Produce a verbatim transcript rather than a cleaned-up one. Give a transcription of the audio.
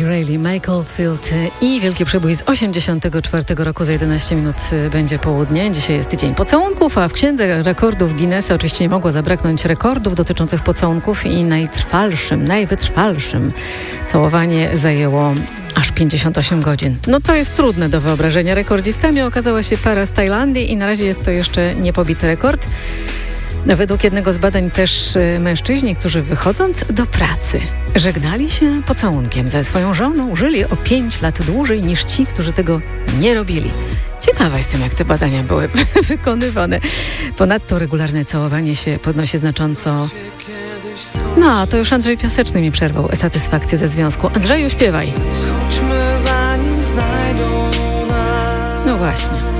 Jackie Rayleigh, Mike Oldfield i wielki przebój z osiemdziesiątego czwartego roku. Za jedenaście minut będzie południe. Dzisiaj jest dzień pocałunków, a w księdze rekordów Guinnessa oczywiście nie mogło zabraknąć rekordów dotyczących pocałunków i najtrwalszym, najwytrwalszym całowanie zajęło aż pięćdziesiąt osiem godzin. No to jest trudne do wyobrażenia. Rekordzistami okazała się para z Tajlandii i na razie jest to jeszcze niepobity rekord. Według jednego z badań też mężczyźni, którzy wychodząc do pracy żegnali się pocałunkiem ze swoją żoną, żyli o pięć lat dłużej niż ci, którzy tego nie robili. Ciekawa jestem, jak te badania były wykonywane. Ponadto regularne całowanie się podnosi znacząco... No, to już Andrzej Piaseczny mi przerwał satysfakcję ze związku. Andrzeju, śpiewaj. No właśnie.